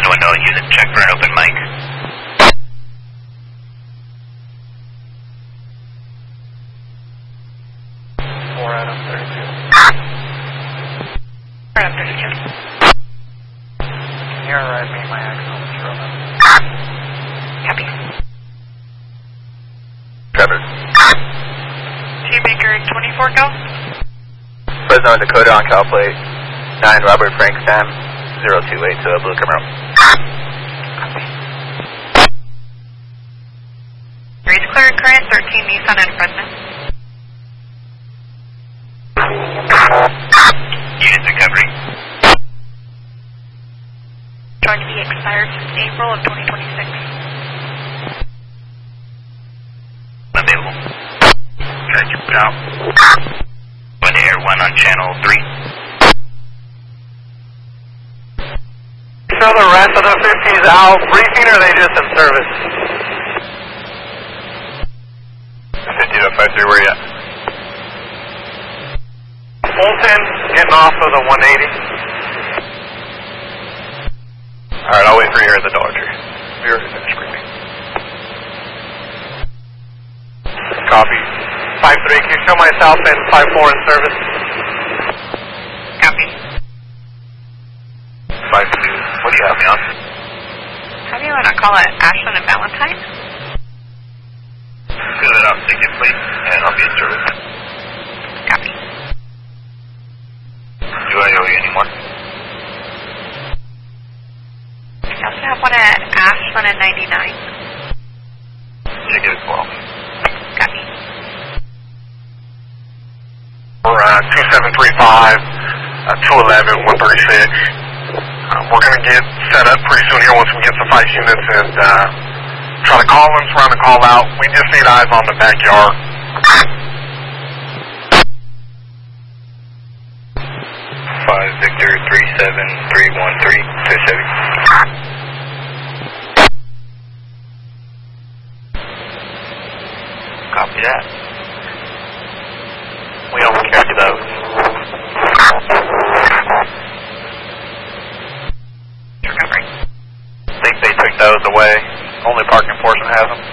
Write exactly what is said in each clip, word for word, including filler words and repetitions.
to window unit, check for an open mic. four Adam thirty-two. four Adam thirty-two. Can you arrive me my axle with your oven? Copy. Trevor. Two Baker twenty-four, go. Fresno, Dakota on Cal Plate. nine Robert Frank Sam. zero two eight to Blue Camaro. Copy. Raise clear current, thirteen Nissan and Fresno. Units recovery. Going to be expired since April of twenty twenty-six. Available. Try to put out. One Air one on channel three. So the rest of the fifties out briefing, or are they just in service? fifty to five three, where you at? Fulton, getting off of the one eighty. Alright, I'll wait for you here at the Dollar Tree. We already finished briefing. Copy. five three, can you show my south end five four in service? Copy. five two, what do you have me on? How do you want to call it? Ashland and Valentine? Fill it out, ticket please, and I'll be in service. Copy. Do I owe you any more? We also have one at Ashland and ninety-nine. Ticket as well. Copy. We're uh, two seven three five, uh, two eleven, one thirty-six. Uh, we're going to get set up pretty soon here once we get suffice units and uh, try to call them, surround the call out. We just need eyes on the backyard. five Victor three seven three one three to Chevy. Copy that. We don't carry those. Recovering. I think they took those away. Only park enforcement has them.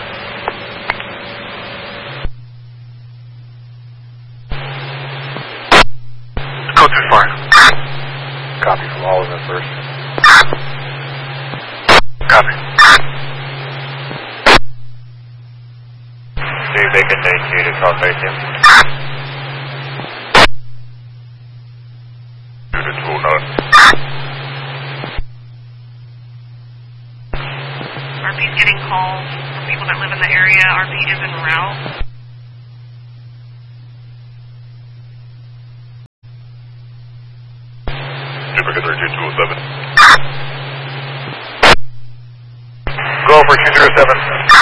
Go too far. Copy from all of them first. Copy. Two Bacon Day two to call thirty-two. Two to two nine. R P's getting calls from people that live in the area. R P is en route. Two Bacon thirty-two two oh seven. Go for two zero seven.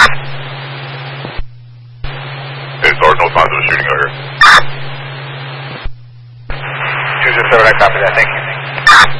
Hey, sorry, no signs of a shooting out here. two zero seven, I copy that, thank you.